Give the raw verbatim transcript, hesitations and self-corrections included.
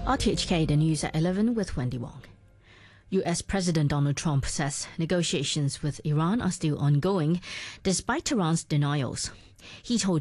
R T H K, the news at eleven with Wendy Wong. U S President Donald Trump says negotiations with Iran are still ongoing, despite Tehran's denials. He told